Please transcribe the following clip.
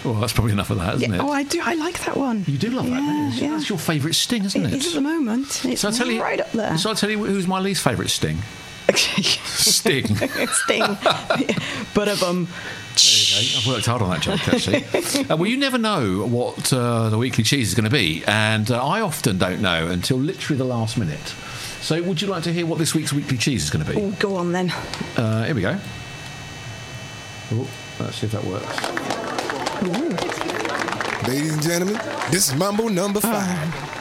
Well, that's probably enough of that, isn't it? Oh, I do. I like that one. You do love that, don't you? That's your favourite Sting, isn't it? It is at the moment. It's right up there. So I'll tell you who's my least favourite Sting. Sting. Sting. Ba-da-bum. I've worked hard on that joke, actually. Well, you never know what the weekly cheese is going to be, and I often don't know until literally the last minute. So would you like to hear what this week's weekly cheese is going to be? Oh, go on then. Here we go. Oh, let's see if that works. Ladies and gentlemen, this is Mambo number 5.